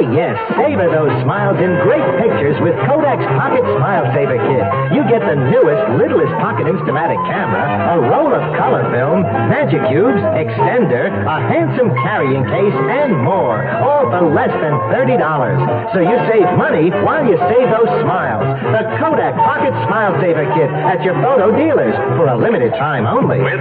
yes, savor those smiles in great pictures with Kodak's Pocket Smile Saver Kit. You get the newest, littlest pocket Instamatic camera, a roll of color film, magic cubes, extender, a handsome carrying case, and more, all for less than $30. So you save money while you save those smiles. The Kodak Pocket Smile Saver Kit at your photo dealers for a limited time only. With